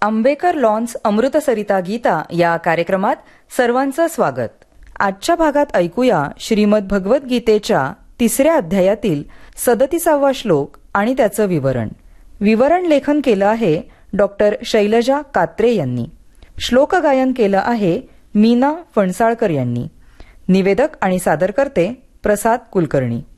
Ambekar lawns अमृतसरिता Gita या कार्यक्रमात सर्वांचं स्वागत. आजच्या भागात ऐकूया श्रीमद भगवद्गीतेच्या 3ऱ्या अध्यायातील 37वा श्लोक आणि त्याचं विवरण लेखन केलं आहे डॉक्टर शैलजा कात्रे यांनी. श्लोक गायन केलं आहे मीना फणसाळकर यांनी. निवेदक आणि सादरकर्ते प्रसाद कुलकर्णी.